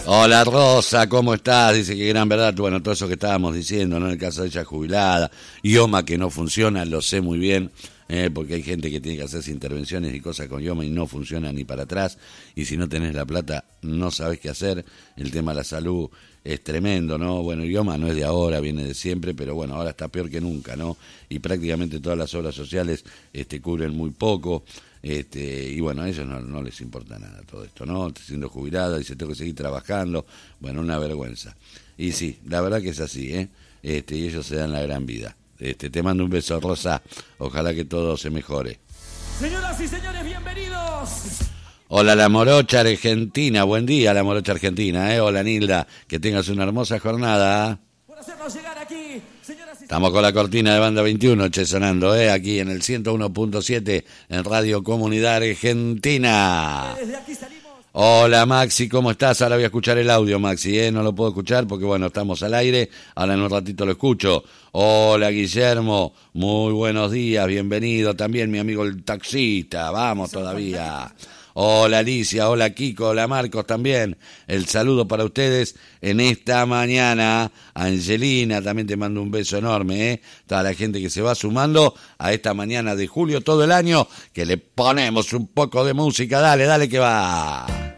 Hola Rosa, ¿cómo estás? Dice que gran verdad, bueno, todo eso que estábamos diciendo, ¿no? En el caso de ella jubilada, IOMA que no funciona, lo sé muy bien, porque hay gente que tiene que hacerse intervenciones y cosas con IOMA y no funciona ni para atrás, y si no tenés la plata no sabés qué hacer, el tema de la salud es tremendo, ¿no? Bueno, IOMA no es de ahora, viene de siempre, pero bueno, ahora está peor que nunca, ¿no? Y prácticamente todas las obras sociales cubren muy poco. Y bueno, a ellos no les importa nada todo esto, ¿no? Siendo jubilada, dice, tengo que seguir trabajando, bueno, una vergüenza. Y sí, la verdad que es así, y ellos se dan la gran vida. Te mando un beso, Rosa, ojalá que todo se mejore. Señoras y señores, bienvenidos. Hola, la Morocha Argentina, buen día, la Morocha Argentina, Hola, Nilda, que tengas una hermosa jornada. Por hacernos llegar aquí, señoras y Estamos con la cortina de Banda 21, sonando, aquí en el 101.7 en Radio Comunidad Argentina. desde aquí salimos. Hola Maxi, ¿cómo estás? Ahora voy a escuchar el audio, Maxi, no lo puedo escuchar porque bueno, estamos al aire, ahora en un ratito lo escucho. Hola Guillermo, muy buenos días, bienvenido también mi amigo el taxista, vamos todavía. Hola Alicia, hola Kiko, hola Marcos también. El saludo para ustedes en esta mañana. Angelina, también te mando un beso enorme, Toda la gente que se va sumando a esta mañana de julio todo el año, que le ponemos un poco de música. Dale, dale que va.